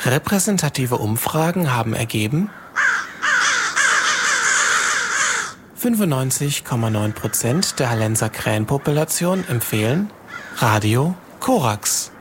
Repräsentative Umfragen haben ergeben, 95,9% der Hallenser Krähenpopulation empfehlen Radio Korax.